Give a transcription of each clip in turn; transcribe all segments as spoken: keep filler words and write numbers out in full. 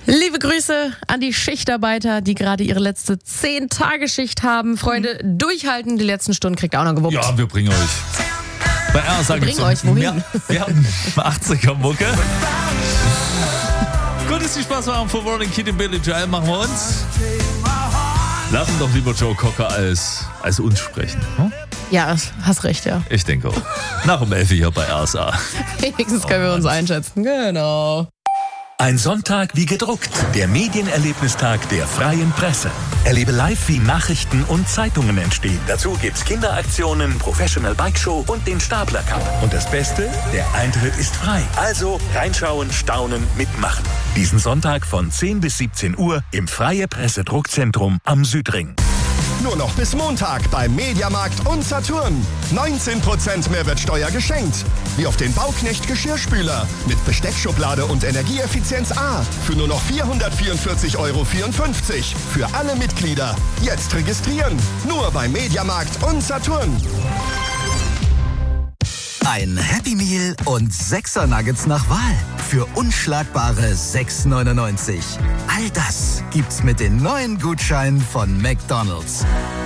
Liebe Grüße an die Schichtarbeiter, die gerade ihre letzte zehn-Tage-Schicht haben. Freunde, durchhalten, die letzten Stunden kriegt ihr auch noch gewuppt. Ja, wir bringen euch. Bei R S A wir bringen euch wohin? Ja, wir haben achtziger-Mucke. Gut, ist die Spaß machen für Rolling Kid und Billy Joel, machen wir uns. Lassen doch lieber Joe Cocker als, als uns sprechen. Hm? Ja, hast recht, ja. Ich denke auch. Nach um elf hier bei R S A. Wenigstens können wir uns einschätzen, genau. Ein Sonntag wie gedruckt. Der Medienerlebnistag der Freien Presse. Erlebe live, wie Nachrichten und Zeitungen entstehen. Dazu gibt's Kinderaktionen, Professional Bike Show und den Stapler Cup. Und das Beste, der Eintritt ist frei. Also reinschauen, staunen, mitmachen. Diesen Sonntag von zehn bis siebzehn Uhr im Freie Presse Druckzentrum am Südring. Nur noch bis Montag beim Mediamarkt und Saturn. neunzehn Prozent Mehrwertsteuer geschenkt. Wie auf den Bauknecht Geschirrspüler mit Besteckschublade und Energieeffizienz A für nur noch vierhundertvierundvierzig Euro vierundfünfzig. Für alle Mitglieder. Jetzt registrieren. Nur beim Mediamarkt und Saturn. Ein Happy Meal und Sechser Nuggets nach Wahl für unschlagbare sechs neunundneunzig. All das gibt's mit den neuen Gutscheinen von McDonald's.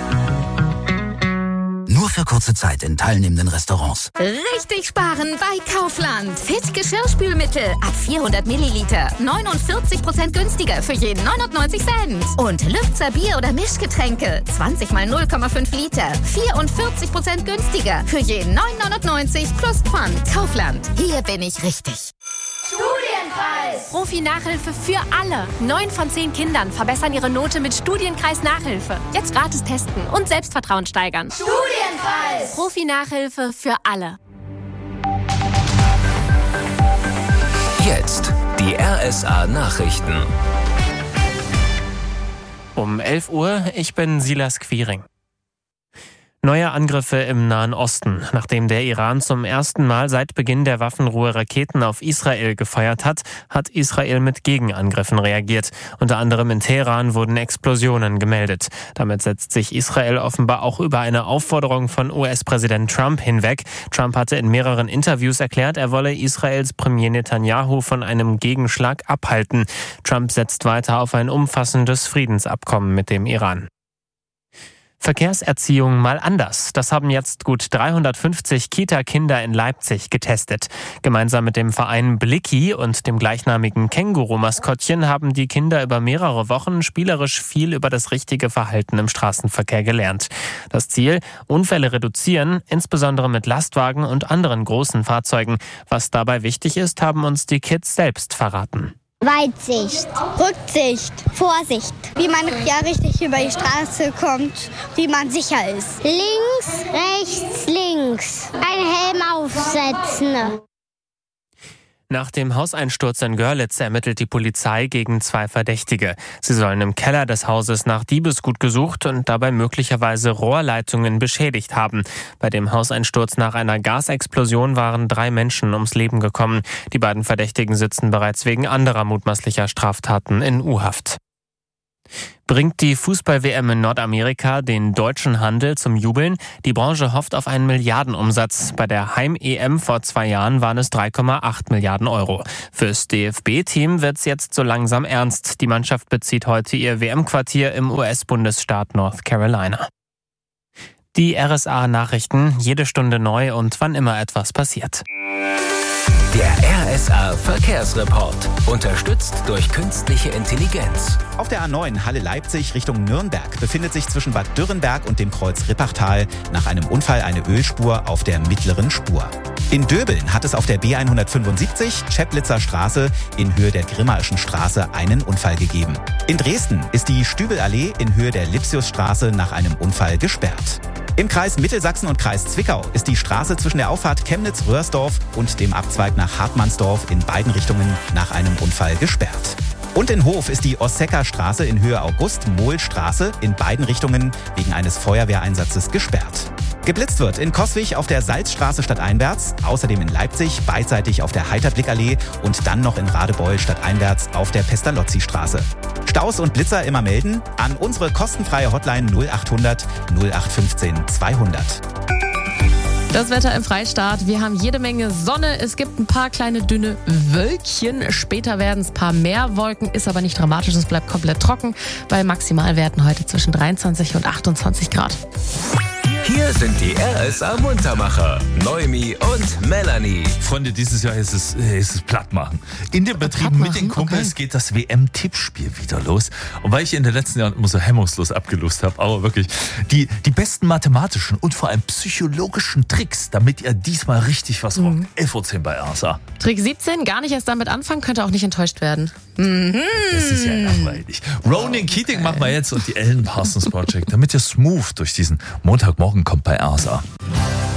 Nur für kurze Zeit in teilnehmenden Restaurants. Richtig sparen bei Kaufland. Fit Geschirrspülmittel ab vierhundert Milliliter. neunundvierzig Prozent günstiger für jeden neunundneunzig Cent. Und Lübzer Bier- oder Mischgetränke. zwanzig mal null Komma fünf Liter. vierundvierzig Prozent günstiger für jeden neun neunundneunzig plus Pfand. Kaufland. Hier bin ich richtig. Studienkreis! Profi-Nachhilfe für alle. Neun von zehn Kindern verbessern ihre Note mit Studienkreis-Nachhilfe. Jetzt gratis testen und Selbstvertrauen steigern. Studienkreis! Profi-Nachhilfe für alle. Jetzt die R S A Nachrichten. Um elf Uhr, ich bin Silas Quiring. Neue Angriffe im Nahen Osten. Nachdem der Iran zum ersten Mal seit Beginn der Waffenruhe Raketen auf Israel gefeuert hat, hat Israel mit Gegenangriffen reagiert. Unter anderem in Teheran wurden Explosionen gemeldet. Damit setzt sich Israel offenbar auch über eine Aufforderung von U S-Präsident Trump hinweg. Trump hatte in mehreren Interviews erklärt, er wolle Israels Premier Netanyahu von einem Gegenschlag abhalten. Trump setzt weiter auf ein umfassendes Friedensabkommen mit dem Iran. Verkehrserziehung mal anders. Das haben jetzt gut dreihundertfünfzig Kita-Kinder in Leipzig getestet. Gemeinsam mit dem Verein Blicki und dem gleichnamigen Känguru-Maskottchen haben die Kinder über mehrere Wochen spielerisch viel über das richtige Verhalten im Straßenverkehr gelernt. Das Ziel? Unfälle reduzieren, insbesondere mit Lastwagen und anderen großen Fahrzeugen. Was dabei wichtig ist, haben uns die Kids selbst verraten. Weitsicht, Rücksicht, Vorsicht, wie man ja richtig über die Straße kommt, wie man sicher ist. Links, rechts, links. Ein Helm aufsetzen. Nach dem Hauseinsturz in Görlitz ermittelt die Polizei gegen zwei Verdächtige. Sie sollen im Keller des Hauses nach Diebesgut gesucht und dabei möglicherweise Rohrleitungen beschädigt haben. Bei dem Hauseinsturz nach einer Gasexplosion waren drei Menschen ums Leben gekommen. Die beiden Verdächtigen sitzen bereits wegen anderer mutmaßlicher Straftaten in U-Haft. Bringt die Fußball-W M in Nordamerika den deutschen Handel zum Jubeln? Die Branche hofft auf einen Milliardenumsatz. Bei der Heim-E M vor zwei Jahren waren es drei Komma acht Milliarden Euro. Fürs D F B-Team wird's jetzt so langsam ernst. Die Mannschaft bezieht heute ihr W M-Quartier im U S-Bundesstaat North Carolina. Die R S A-Nachrichten, jede Stunde neu und wann immer etwas passiert. Der R S A Verkehrsreport. Unterstützt durch künstliche Intelligenz. Auf der A neun Halle-Leipzig Richtung Nürnberg befindet sich zwischen Bad Dürrenberg und dem Kreuz Rippachtal nach einem Unfall eine Ölspur auf der mittleren Spur. In Döbeln hat es auf der B hundertfünfundsiebzig Chemnitzer Straße in Höhe der Grimmaischen Straße einen Unfall gegeben. In Dresden ist die Stübelallee in Höhe der Lipsiusstraße nach einem Unfall gesperrt. Im Kreis Mittelsachsen und Kreis Zwickau ist die Straße zwischen der Auffahrt Chemnitz-Röhrsdorf und dem Abzweig nach Hartmannsdorf in beiden Richtungen nach einem Unfall gesperrt. Und in Hof ist die Ossecker-Straße in Höhe August-Mohl-Straße in beiden Richtungen wegen eines Feuerwehreinsatzes gesperrt. Geblitzt wird in Coswig auf der Salzstraße stadteinwärts, außerdem in Leipzig beidseitig auf der Heiterblickallee und dann noch in Radebeul stadteinwärts auf der Pestalozzi-Straße. Staus und Blitzer immer melden an unsere kostenfreie Hotline null achthundert null acht fünfzehn zweihundert. Das Wetter im Freistaat. Wir haben jede Menge Sonne. Es gibt ein paar kleine dünne Wölkchen. Später werden es ein paar mehr Wolken. Ist aber nicht dramatisch. Es bleibt komplett trocken. Bei Maximalwerten heute zwischen dreiundzwanzig und achtundzwanzig Grad. Hier sind die R S A-Muntermacher, Noemi und Melanie. Freunde, dieses Jahr ist es, ist es platt machen. In den Betrieben mit den Kumpels okay. geht das W M-Tippspiel wieder los. Und weil ich in den letzten Jahren immer so hemmungslos abgelust habe, aber wirklich, die, die besten mathematischen und vor allem psychologischen Tricks, damit ihr diesmal richtig was rockt. Mhm. elf Uhr zehn bei R S A. Trick siebzehn, gar nicht erst damit anfangen, könnte auch nicht enttäuscht werden. Mhm. Das ist ja langweilig. Ronan Keating okay. machen wir jetzt und die Alan Parsons Project, damit ihr smooth durch diesen Montagmorgen kommt bei R S A.